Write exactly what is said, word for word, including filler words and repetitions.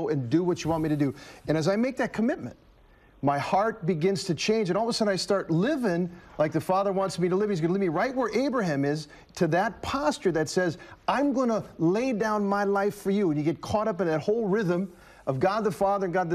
go and do what you want me to do. And as I make that commitment, my heart begins to change, and all of a sudden I start living like the Father wants me to live. He's going to leave me right where Abraham is, to that posture that says, I'm going to lay down my life for you. And you get caught up in that whole rhythm of God the Father and God the